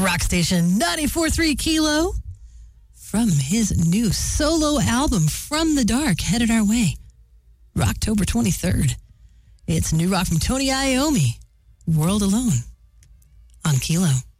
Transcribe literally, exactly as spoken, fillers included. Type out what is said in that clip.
Rock Station ninety-four point three Kilo. From his new solo album, From the Dark, headed our way. October twenty-third. It's new rock from Tony Iommi, World Alone, on Kilo.